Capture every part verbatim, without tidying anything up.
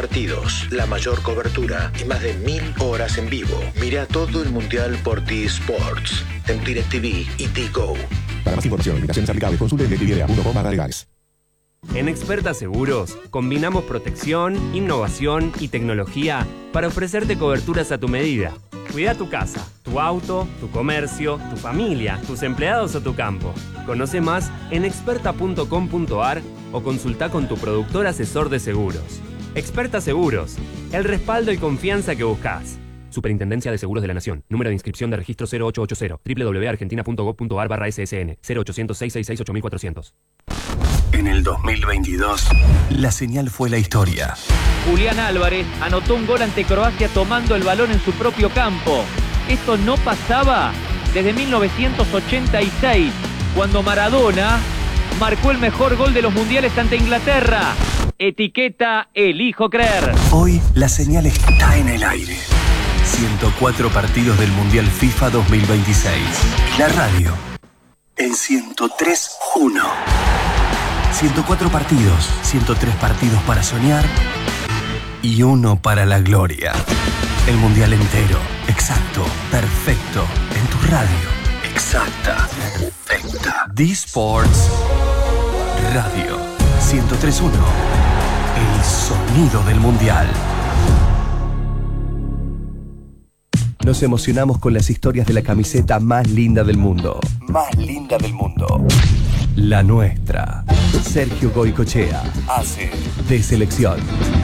partidos, la mayor cobertura y más de mil horas en vivo. Mira todo el Mundial por T-Sports en DirecTV y T-Go. Para más información, limitaciones aplicables, consulte directv punto com barra legales. En Experta Seguros, combinamos protección, innovación y tecnología para ofrecerte coberturas a tu medida. Cuida tu casa, tu auto, tu comercio, tu familia, tus empleados o tu campo. Conoce más en experta punto com punto ar o consulta con tu productor asesor de seguros. Experta Seguros, el respaldo y confianza que buscas. Superintendencia de Seguros de la Nación. Número de inscripción de registro cero ocho ocho cero. doble u doble u doble u punto argentina punto gob punto ar barra ese ese ene. cero ochocientos, seiscientos sesenta y seis, ocho mil cuatrocientos. En el dos mil veintidós, la señal fue la historia. Julián Álvarez anotó un gol ante Croacia tomando el balón en su propio campo. Esto no pasaba desde mil novecientos ochenta y seis, cuando Maradona marcó el mejor gol de los mundiales ante Inglaterra. Etiqueta Elijo Creer. Hoy la señal está en el aire. ciento cuatro partidos del Mundial FIFA dos mil veintiséis. La radio en ciento tres punto uno. ciento cuatro partidos, ciento tres partidos para soñar y uno para la gloria. El Mundial entero, exacto, perfecto, en tu radio. Exacta, perfecta. D-Sports Radio ciento tres punto uno. El sonido del Mundial. Nos emocionamos con las historias de la camiseta más linda del mundo. Más linda del mundo. La nuestra. Sergio Goycochea hace de selección.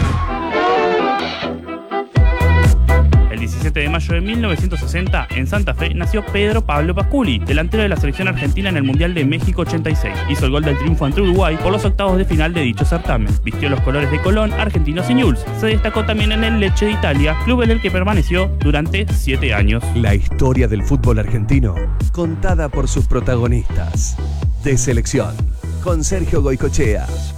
El diecisiete de mayo de mil novecientos sesenta, en Santa Fe, nació Pedro Pablo Pasculi, delantero de la selección argentina en el Mundial de México ochenta y seis. Hizo el gol del triunfo ante Uruguay por los octavos de final de dicho certamen. Vistió los colores de Colón, Argentinos y Newell's. Se destacó también en el Lecce de Italia, club en el que permaneció durante siete años. La historia del fútbol argentino, contada por sus protagonistas. De selección, con Sergio Goycochea.